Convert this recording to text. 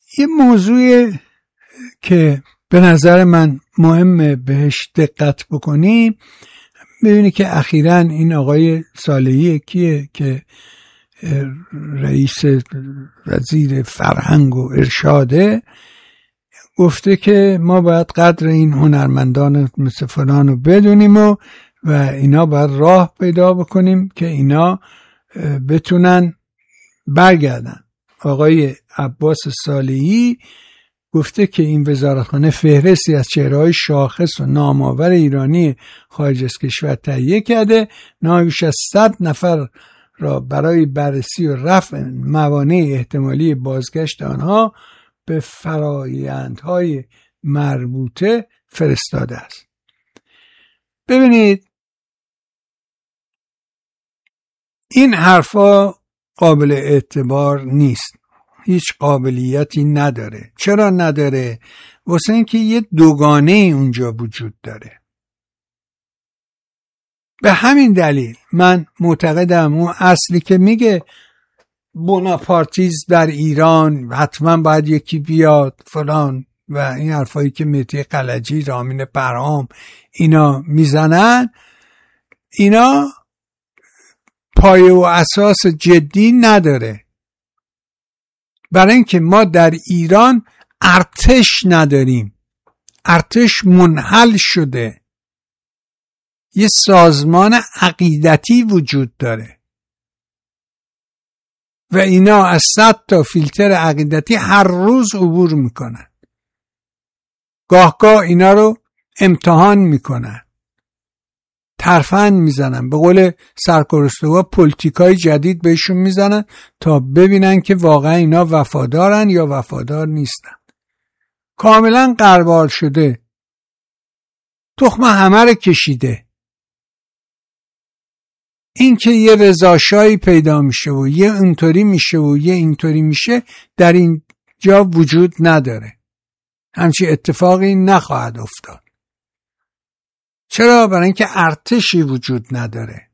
یه موضوع که به نظر من مهمه بهش دقت بکنیم، ببینی که اخیراً این آقای صالحی کیه که رئیس وزیر فرهنگ و ارشاده، گفته که ما باید قدر این هنرمندان مثل فلان رو بدونیم و اینا باید راه پیدا بکنیم که اینا بتونن برگردن. آقای عباس صالحی گفته که این وزارتخانه فهرستی از چهره‌های شاخص و نامآور ایرانی خارج از کشور تهیه کرده، ناهیش از 100 نفر را برای بررسی و رفع موانع احتمالی بازگشت آنها به فرایندهای مربوطه فرستاده است. ببینید این حرفا قابل اعتبار نیست، هیچ قابلیتی نداره. چرا نداره؟ واسه اینکه یه دوگانه اونجا وجود داره. به همین دلیل من معتقدم اون اصلی که میگه بوناپارتیز در ایران حتما باید یکی بیاد فلان و این حرفایی که مهدی قلجی، رامین پرهام اینا میزنن، اینا پایه و اساس جدی نداره. برای اینکه ما در ایران ارتش نداریم، ارتش منحل شده، یه سازمان عقیدتی وجود داره و اینا از 100 تا فیلتر عقیدتی هر روز عبور میکنن، گاه اینا رو امتحان میکنن، ترفند میزنن، به قول سرکرستوا پلیتیکای جدید بهشون میزنن تا ببینن که واقعا اینا وفادارن یا وفادار نیستن. کاملا غربال شده، تخم همه رو کشیده. این که یه رضاشاهی پیدا میشه و یه اونطوری میشه و یه اینطوری میشه در اینجا وجود نداره. همچین اتفاقی نخواهد افتاد. چرا؟ برای اینکه ارتشی وجود نداره.